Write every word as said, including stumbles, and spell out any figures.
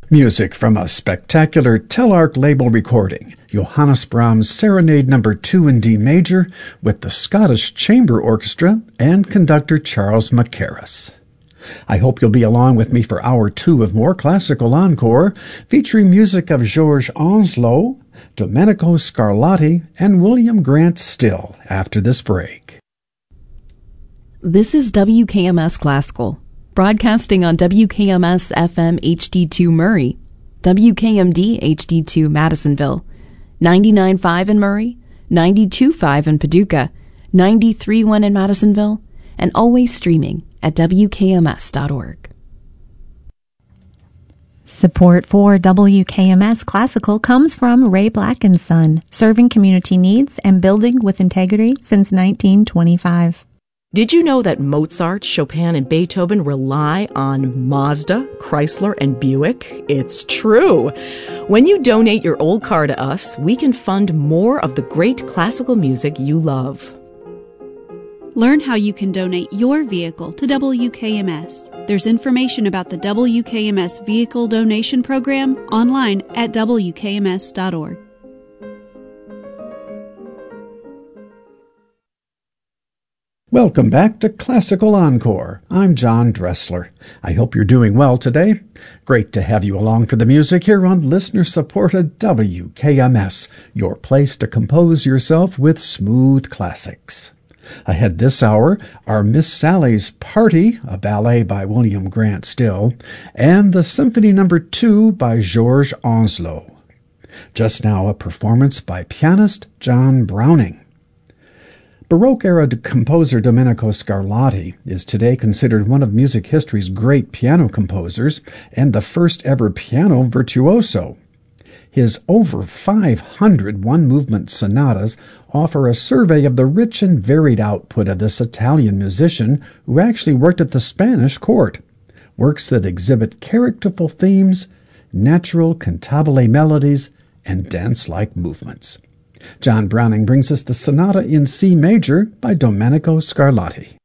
Music from a spectacular Telarc label recording, Johannes Brahms' Serenade Number two in D Major with the Scottish Chamber Orchestra and conductor Charles Mackerras. I hope you'll be along with me for hour two of more classical encore, featuring music of Georges Onslow, Domenico Scarlatti, and William Grant Still after this break. This is W K M S Classical, broadcasting on W K M S F M H D two Murray, W K M D H D two Madisonville, ninety-nine point five in Murray, ninety-two point five in Paducah, ninety-three point one in Madisonville, and always streaming at W K M S dot org. Support for W K M S Classical comes from Ray Black and Son, serving community needs and building with integrity since nineteen twenty-five. Did you know that Mozart, Chopin, and Beethoven rely on Mazda, Chrysler, and Buick? It's true. When you donate your old car to us, we can fund more of the great classical music you love. Learn how you can donate your vehicle to W K M S. There's information about the W K M S Vehicle Donation Program online at W K M S dot org. Welcome back to Classical Encore. I'm John Dressler. I hope you're doing well today. Great to have you along for the music here on listener-supported W K M S, your place to compose yourself with smooth classics. Ahead this hour are Miss Sally's Party, a ballet by William Grant Still, and the Symphony Number two by Georges Onslow. Just now, a performance by pianist John Browning. Baroque-era composer Domenico Scarlatti is today considered one of music history's great piano composers and the first ever piano virtuoso. His over five hundred one-movement sonatas offer a survey of the rich and varied output of this Italian musician who actually worked at the Spanish court, works that exhibit characterful themes, natural cantabile melodies, and dance-like movements. John Browning brings us the Sonata in C Major by Domenico Scarlatti.